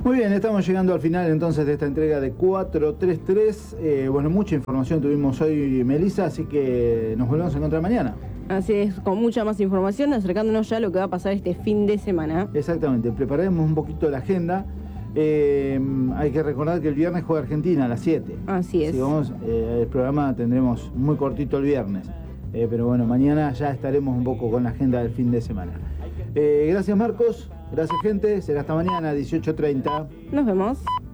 Muy bien, estamos llegando al final entonces de esta entrega de 433. Bueno, mucha información tuvimos hoy, Melissa, así que nos volvemos a encontrar mañana. Así es, con mucha más información, acercándonos ya a lo que va a pasar este fin de semana. Exactamente, prepararemos un poquito la agenda. Hay que recordar que el viernes juega Argentina a las 7. Así es. Si vamos, el programa tendremos muy cortito el viernes. Pero bueno, mañana ya estaremos un poco con la agenda del fin de semana. Gracias, Marcos. Gracias, gente. Será hasta mañana, 18:30. Nos vemos.